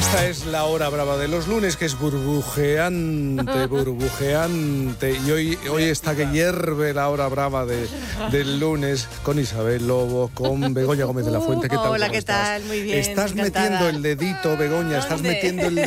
Esta es la hora brava de los lunes, que es burbujeante, burbujeante. Y hoy está que hierve la hora brava del lunes con Isabel Lobo, con Begoña Gómez de la Fuente. ¿Qué tal? Hola, ¿qué estás? tal? Muy bien. Estás encantada. metiendo el dedito, Begoña, estás ¿Dónde? metiendo el